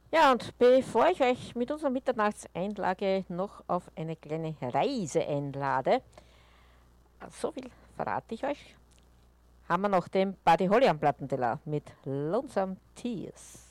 Ja, und bevor ich euch mit unserer Mitternachtseinlage noch auf eine kleine Reise einlade, so viel verrate ich euch, haben wir noch den Buddy Holly am Plattenteller mit Lonesome Tears.